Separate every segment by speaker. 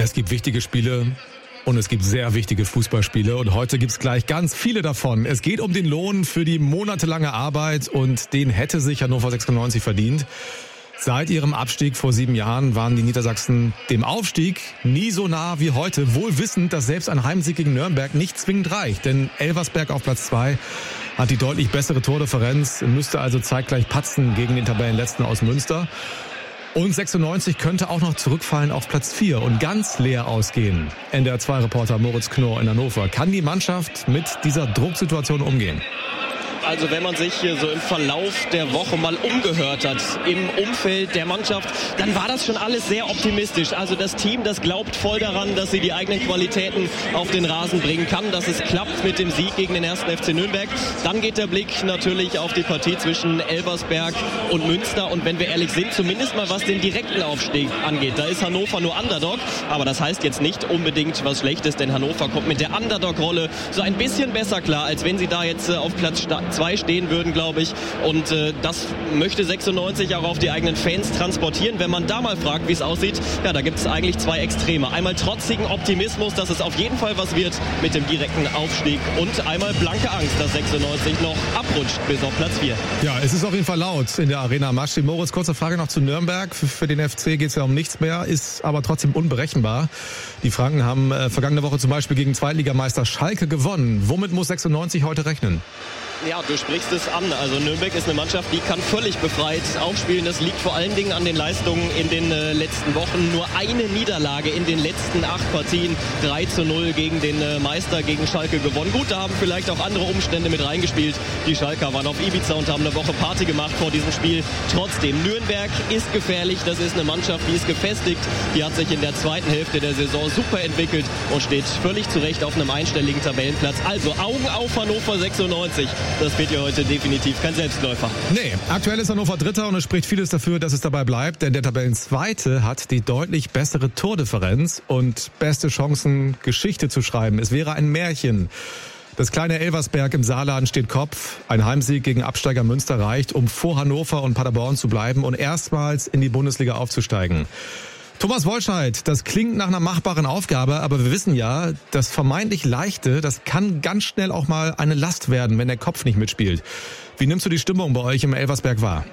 Speaker 1: Es gibt wichtige Spiele und es gibt sehr wichtige Fußballspiele und heute gibt's gleich ganz viele davon. Es geht um den Lohn für die monatelange Arbeit und den hätte sich Hannover 96 verdient. Seit ihrem Abstieg vor 7 Jahren waren die Niedersachsen dem Aufstieg nie so nah wie heute, wohl wissend, dass selbst ein Heimsieg gegen Nürnberg nicht zwingend reicht. Denn Elversberg auf Platz 2 hat die deutlich bessere Tordifferenz, müsste also zeitgleich patzen gegen den Tabellenletzten aus Münster. Und 96 könnte auch noch zurückfallen auf Platz 4 und ganz leer ausgehen. NDR2-Reporter Moritz Knorr in Hannover. Kann die Mannschaft mit dieser Drucksituation umgehen?
Speaker 2: Also wenn man sich hier so im Verlauf der Woche mal umgehört hat im Umfeld der Mannschaft, dann war das schon alles sehr optimistisch. Also das Team, das glaubt voll daran, dass sie die eigenen Qualitäten auf den Rasen bringen kann, dass es klappt mit dem Sieg gegen den 1. FC Nürnberg. Dann geht der Blick natürlich auf die Partie zwischen Elversberg und Münster. Und wenn wir ehrlich sind, zumindest mal was den direkten Aufstieg angeht, da ist Hannover nur Underdog. Aber das heißt jetzt nicht unbedingt was Schlechtes, denn Hannover kommt mit der Underdog-Rolle so ein bisschen besser klar, als wenn sie da jetzt auf Platz 2 stehen würden, glaube ich. Und das möchte 96 auch auf die eigenen Fans transportieren. Wenn man da mal fragt, wie es aussieht, ja, da gibt es eigentlich 2 Extreme. Einmal trotzigen Optimismus, dass es auf jeden Fall was wird mit dem direkten Aufstieg und einmal blanke Angst, dass 96 noch abrutscht bis auf Platz 4.
Speaker 1: Ja, es ist auf jeden Fall laut in der Arena Maschi. Moritz, kurze Frage noch zu Nürnberg. Für den FC geht es ja um nichts mehr, ist aber trotzdem unberechenbar. Die Franken haben vergangene Woche zum Beispiel gegen Zweitligameister Schalke gewonnen. Womit muss 96 heute rechnen?
Speaker 2: Ja, du sprichst es an. Also Nürnberg ist eine Mannschaft, die kann völlig befreit aufspielen. Das liegt vor allen Dingen an den Leistungen in den letzten Wochen. Nur eine Niederlage in den letzten 8 Partien. 3:0 gegen den Meister, gegen Schalke gewonnen. Gut, da haben vielleicht auch andere Umstände mit reingespielt. Die Schalker waren auf Ibiza und haben eine Woche Party gemacht vor diesem Spiel. Trotzdem, Nürnberg ist gefährlich. Das ist eine Mannschaft, die ist gefestigt. Die hat sich in der zweiten Hälfte der Saison super entwickelt und steht völlig zu Recht auf einem einstelligen Tabellenplatz. Also Augen auf Hannover 96. Das wird ja heute definitiv kein Selbstläufer.
Speaker 1: Nee, aktuell ist Hannover Dritter und es spricht vieles dafür, dass es dabei bleibt, denn der Tabellenzweite hat die deutlich bessere Tordifferenz und beste Chancen, Geschichte zu schreiben. Es wäre ein Märchen. Das kleine Elversberg im Saarland steht Kopf. Ein Heimsieg gegen Absteiger Münster reicht, um vor Hannover und Paderborn zu bleiben und erstmals in die Bundesliga aufzusteigen. Thomas Wollscheid, das klingt nach einer machbaren Aufgabe, aber wir wissen ja, das vermeintlich Leichte, das kann ganz schnell auch mal eine Last werden, wenn der Kopf nicht mitspielt. Wie nimmst du die Stimmung bei euch im Elversberg wahr?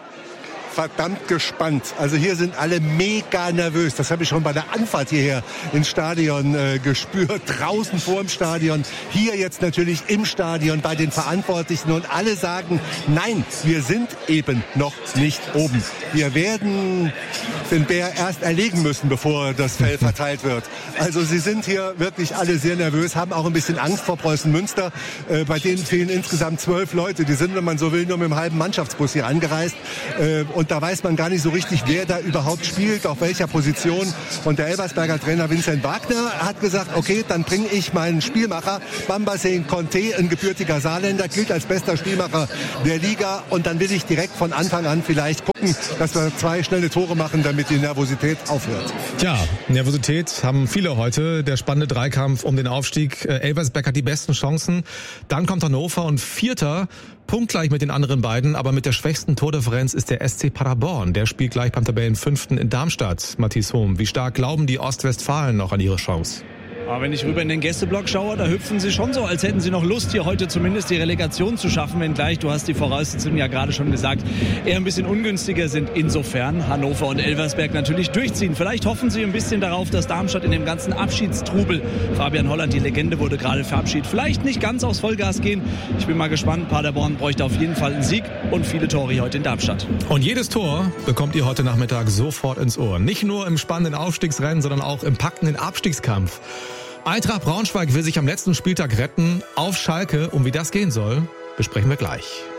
Speaker 3: Verdammt gespannt. Also hier sind alle mega nervös. Das habe ich schon bei der Anfahrt hierher ins Stadion gespürt. Draußen vor dem Stadion. Hier jetzt natürlich im Stadion bei den Verantwortlichen. Und alle sagen, nein, wir sind eben noch nicht oben. Wir werden den Bär erst erlegen müssen, bevor das Fell verteilt wird. Also sie sind hier wirklich alle sehr nervös, haben auch ein bisschen Angst vor Preußen Münster. Bei denen fehlen insgesamt 12 Leute. Die sind, wenn man so will, nur mit einem halben Mannschaftsbus hier angereist. Und da weiß man gar nicht so richtig, wer da überhaupt spielt, auf welcher Position. Und der Elversberger Trainer Vincent Wagner hat gesagt, okay, dann bringe ich meinen Spielmacher, Bambasen Conte, ein gebürtiger Saarländer, gilt als bester Spielmacher der Liga. Und dann will ich direkt von Anfang an vielleicht gucken, dass wir 2 schnelle Tore machen, damit die Nervosität aufhört.
Speaker 1: Tja, Nervosität haben viele heute. Der spannende Dreikampf um den Aufstieg. Elversberg hat die besten Chancen. Dann kommt Hannover und Vierter, punktgleich mit den anderen beiden, aber mit der schwächsten Tordifferenz ist der SC Paderborn. Der spielt gleich beim Tabellenfünften in Darmstadt. Matthias Hohm, wie stark glauben die Ostwestfalen noch an ihre Chance?
Speaker 4: Aber wenn ich rüber in den Gästeblock schaue, da hüpfen sie schon so, als hätten sie noch Lust, hier heute zumindest die Relegation zu schaffen. Wenngleich, du hast die Voraussetzungen ja gerade schon gesagt, eher ein bisschen ungünstiger sind. Insofern Hannover und Elversberg natürlich durchziehen. Vielleicht hoffen sie ein bisschen darauf, dass Darmstadt in dem ganzen Abschiedstrubel, Fabian Holland, die Legende, wurde gerade verabschiedet, vielleicht nicht ganz aufs Vollgas gehen. Ich bin mal gespannt. Paderborn bräuchte auf jeden Fall einen Sieg und viele Tore hier heute in Darmstadt.
Speaker 1: Und jedes Tor bekommt ihr heute Nachmittag sofort ins Ohr. Nicht nur im spannenden Aufstiegsrennen, sondern auch im packenden Abstiegskampf. Eintracht Braunschweig will sich am letzten Spieltag retten auf Schalke. Um wie das gehen soll, besprechen wir gleich.